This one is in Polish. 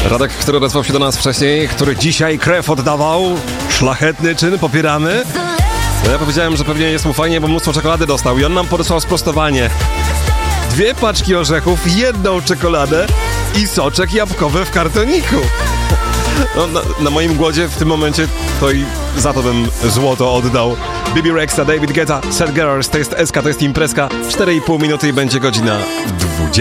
Radek, który odezwał się do nas wcześniej, który dzisiaj krew oddawał, szlachetny czyn, popieramy. No ja powiedziałem, że pewnie jest mu fajnie, bo mnóstwo czekolady dostał i on nam podesłał sprostowanie. 2 paczki orzechów, 1 czekoladę i soczek jabłkowy w kartoniku. No, na moim głodzie w tym momencie to i za to bym złoto oddał. Bibi Rexha, David Guetta, Sad Girls, to jest SK, to jest imprezka. 4,5 minuty i będzie godzina 20.